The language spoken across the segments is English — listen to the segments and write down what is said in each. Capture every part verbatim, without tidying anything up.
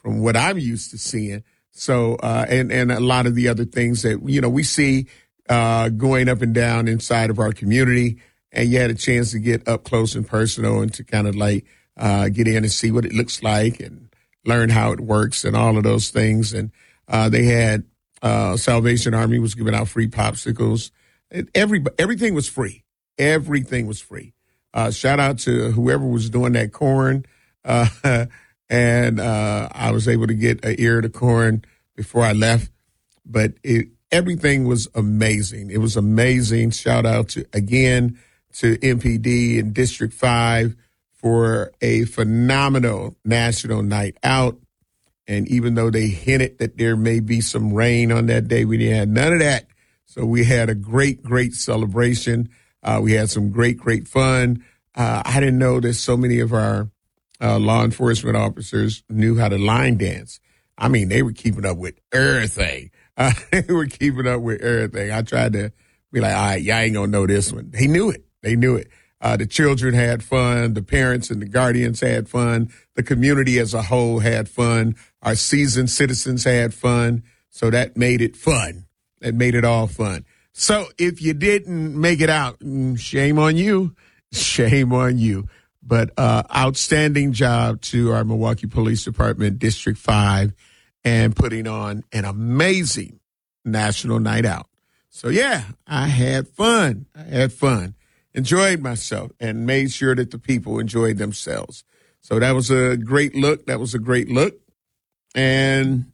from what I'm used to seeing. So, uh, and, and a lot of the other things that, you know, we see uh, going up and down inside of our community. And you had a chance to get up close and personal and to kind of like uh, get in and see what it looks like and learn how it works and all of those things. And uh, they had uh, Salvation Army was giving out free popsicles. Every, everything was free. Everything was free. Uh, shout out to whoever was doing that corn. Uh, and uh, I was able to get an ear of the corn before I left. But it, everything was amazing. It was amazing. Shout out to, again, to M P D and District five for a phenomenal national night out. And even though they hinted that there may be some rain on that day, we didn't have none of that. So we had a great, great celebration. Uh, we had some great, great fun. Uh, I didn't know that so many of our uh, law enforcement officers knew how to line dance. I mean, they were keeping up with everything. Uh, they were keeping up with everything. I tried to be like, all right, y'all ain't going to know this one. They knew it. They knew it. Uh, the children had fun. The parents and the guardians had fun. The community as a whole had fun. Our seasoned citizens had fun. So that made it fun. That made it all fun. So if you didn't make it out, shame on you. Shame on you. But uh, outstanding job to our Milwaukee Police Department, District five, and putting on an amazing national night out. So, yeah, I had fun. I had fun. Enjoyed myself and made sure that the people enjoyed themselves. So that was a great look. That was a great look. And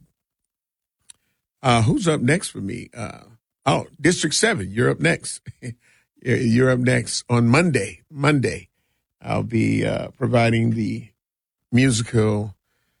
uh, who's up next for me? Uh, oh, District seven, you're up next. You're up next on Monday. Monday, I'll be uh, providing the musical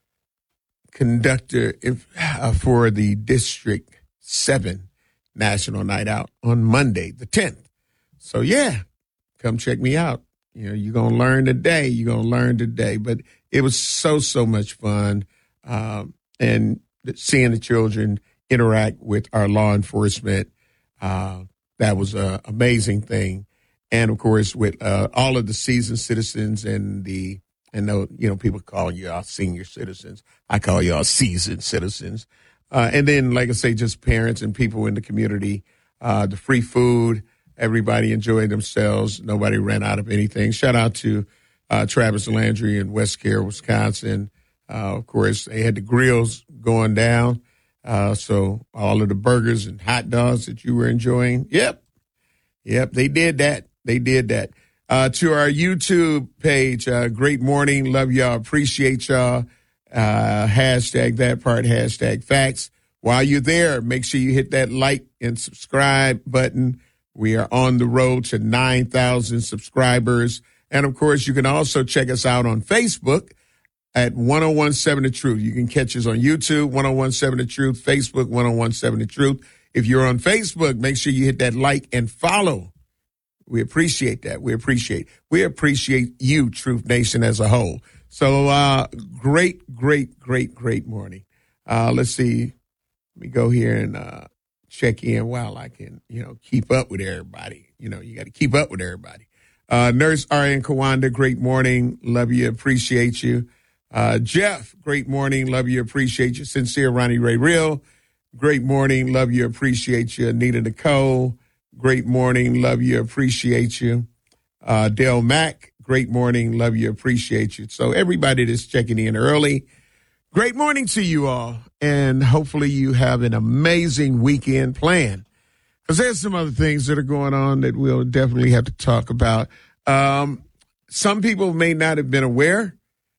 conductor if, uh, for the District seven National Night Out on Monday, the tenth. So, yeah. Come check me out. You know, you're going to learn today. You're going to learn today. But it was so, so much fun. Um, and seeing the children interact with our law enforcement, uh, that was an amazing thing. And, of course, with uh, all of the seasoned citizens and the, and the, you know, people call you all senior citizens. I call you all seasoned citizens. Uh, and then, like I say, just parents and people in the community, uh, the free food. Everybody enjoyed themselves. Nobody ran out of anything. Shout out to uh, Travis Landry in West Care, Wisconsin. Uh, of course, they had the grills going down. Uh, so all of the burgers and hot dogs that you were enjoying. Yep. Yep. They did that. They did that. Uh, to our YouTube page, uh, great morning. Love y'all. Appreciate y'all. Uh, hashtag that part, hashtag facts. While you're there, make sure you hit that like and subscribe button. We are on the road to nine thousand subscribers. And, of course, you can also check us out on Facebook at ten seventeen The Truth. You can catch us on YouTube, ten seventeen The Truth, Facebook, ten seventeen The Truth. If you're on Facebook, make sure you hit that like and follow. We appreciate that. We appreciate We appreciate you, Truth Nation, as a whole. So uh, great, great, great, great morning. Uh, let's see. Let me go here and uh, check in while I can, you know, keep up with everybody. You know, you got to keep up with everybody. Uh, Nurse Arian Kawanda, great morning. Love you. Appreciate you. Uh, Jeff, great morning. Love you. Appreciate you. Sincere Ronnie Ray Real, great morning. Love you. Appreciate you. Anita Nicole, great morning. Love you. Appreciate you. Uh, Dale Mack, great morning. Love you. Appreciate you. So everybody that's checking in early, great morning to you all. And hopefully you have an amazing weekend planned. Because there's some other things that are going on that we'll definitely have to talk about. Um, some people may not have been aware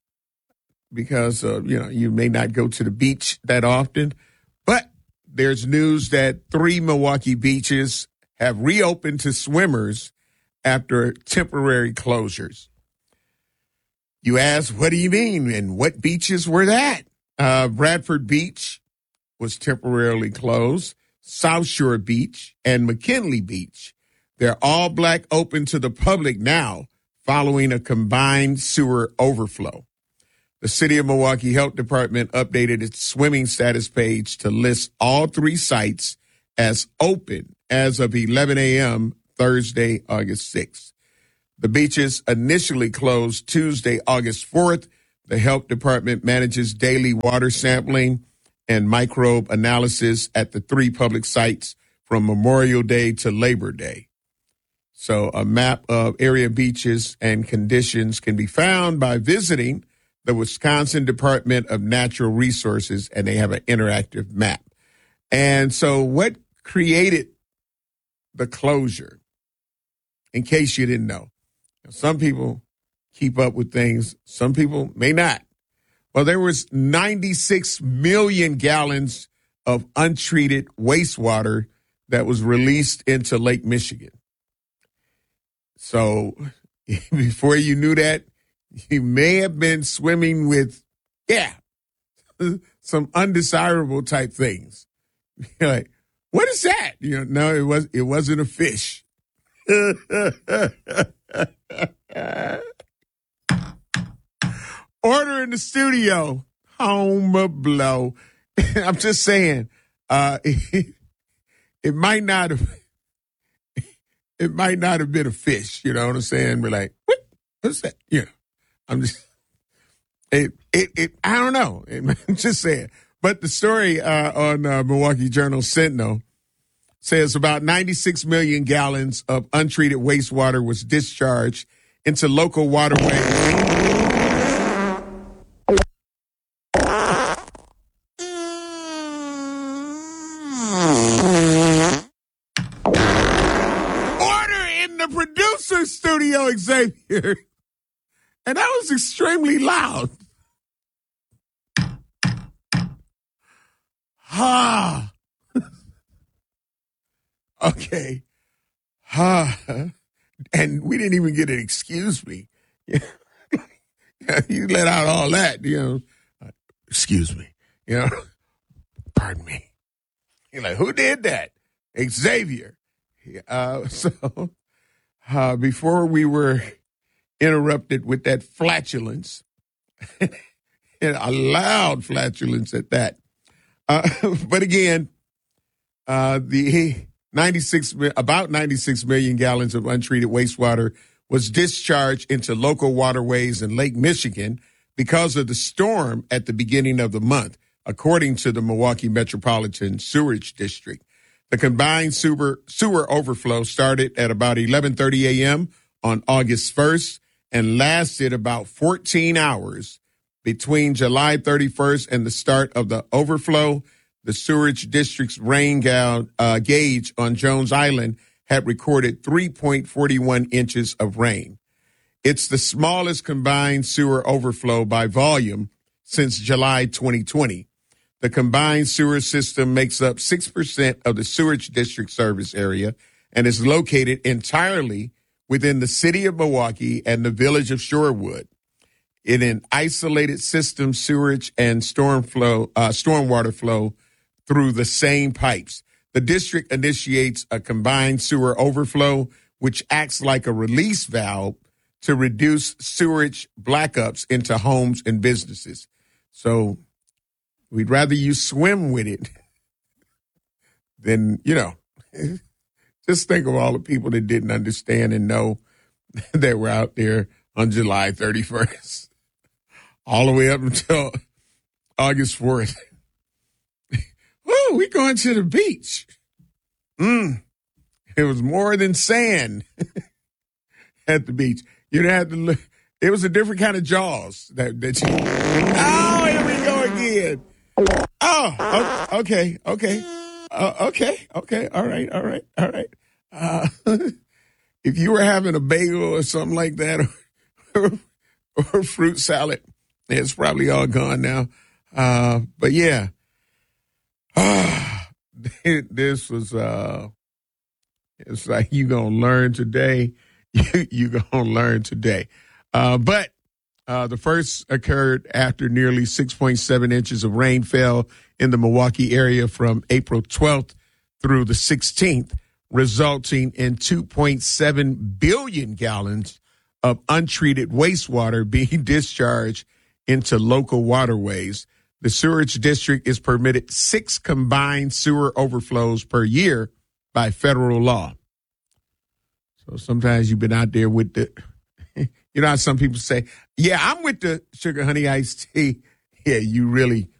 because, uh, you know, you may not go to the beach that often. But there's news that three Milwaukee beaches have reopened to swimmers after temporary closures. You ask, what do you mean? And what beaches were that? Uh, Bradford Beach was temporarily closed. South Shore Beach and McKinley Beach. They're all black open to the public now following a combined sewer overflow. The City of Milwaukee Health Department updated its swimming status page to list all three sites as open as of eleven a.m. Thursday, August sixth. The beaches initially closed Tuesday, August fourth. The health department manages daily water sampling and microbe analysis at the three public sites from Memorial Day to Labor Day. So a map of area beaches and conditions can be found by visiting the Wisconsin Department of Natural Resources, and they have an interactive map. And so what created the closure, in case you didn't know? Some people keep up with things. Some people may not. Well, there was ninety-six million gallons of untreated wastewater that was released into Lake Michigan. So before you knew that, you may have been swimming with, yeah, some undesirable type things. You're like, what is that? You know, no, it was it wasn't a fish. Order in the studio, home blow. I'm just saying, uh, it, it might not have. It might not have been a fish, you know what I'm saying? We're like, what? What's that? You know, I'm just, it, it, it I don't know. I'm just saying. But the story uh, on uh, Milwaukee Journal Sentinel says about ninety-six million gallons of untreated wastewater was discharged into local waterways. Producer studio, Xavier, and that was extremely loud. Ha. Okay. Ha. And we didn't even get an excuse me. You let out all that, you know. Uh, excuse me. You know. Pardon me. You're like, who did that? Xavier. Uh, so. Uh, before we were interrupted with that flatulence, and a loud flatulence at that. Uh, but again, uh, the ninety-six, about ninety-six million gallons of untreated wastewater was discharged into local waterways in Lake Michigan because of the storm at the beginning of the month, according to the Milwaukee Metropolitan Sewerage District. The combined sewer, sewer overflow started at about eleven thirty a.m. on August first and lasted about fourteen hours. Between July thirty-first and the start of the overflow, the sewerage district's rain ga- uh, gauge on Jones Island had recorded three point four one inches of rain. It's the smallest combined sewer overflow by volume since July twenty twenty. The combined sewer system makes up six percent of the sewerage district service area and is located entirely within the city of Milwaukee and the village of Shorewood. In an isolated system, sewerage and storm flow, uh, stormwater flow through the same pipes. The district initiates a combined sewer overflow, which acts like a release valve to reduce sewerage blackups into homes and businesses. So we'd rather you swim with it than, you know, just think of all the people that didn't understand and know that were out there on July thirty-first, all the way up until August fourth. Woo, we going to the beach. Mm, it was more than sand at the beach. You'd have to look. It was a different kind of Jaws. That, that you, oh, here we go again. Oh, okay, okay, uh, okay, okay. All right, all right, all right. Uh, if you were having a bagel or something like that, or, or fruit salad, it's probably all gone now. Uh, but yeah, this was. Uh, it's like you gonna learn today. You you gonna learn today. Uh, but. Uh, the first occurred after nearly six point seven inches of rain fell in the Milwaukee area from April twelfth through the sixteenth, resulting in two point seven billion gallons of untreated wastewater being discharged into local waterways. The sewerage district is permitted six combined sewer overflows per year by federal law. So sometimes you've been out there with the You know how some people say, yeah, I'm with the sugar honey iced tea. Yeah, you really